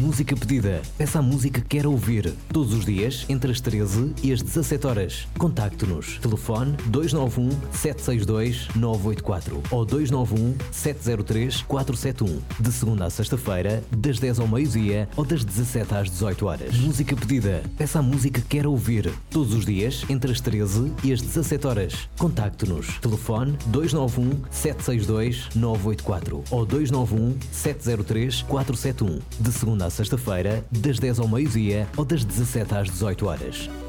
Música pedida. Peça a música que quer ouvir. Todos os dias, entre as 13 e as 17 horas. Contacte-nos. Telefone 291 762 984 ou 291 703 471. De segunda a sexta-feira, das 10 ao meio-dia ou das 17 às 18 horas. Música pedida. Peça a música que quer ouvir. Todos os dias, entre as 13 e as 17 horas. Contacte-nos. Telefone 291 762 984 ou 291 703 471. De segunda a sexta-feira, das 10 ao meio-dia ou das 17 às 18 horas.